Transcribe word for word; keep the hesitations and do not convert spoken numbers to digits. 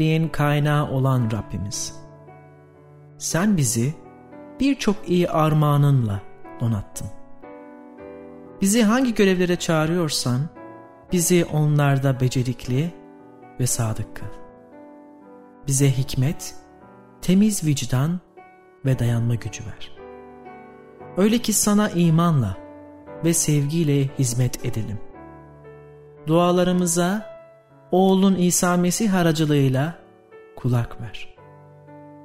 iyiliğin kaynağı olan Rabbimiz. Sen bizi birçok iyi armağanınla donattın. Bizi hangi görevlere çağırıyorsan, bizi onlarda becerikli ve sadık kıl. Bize hikmet, temiz vicdan ve dayanma gücü ver. Öyle ki sana imanla ve sevgiyle hizmet edelim. Dualarımıza oğlun İsa Mesih aracılığıyla kulak ver.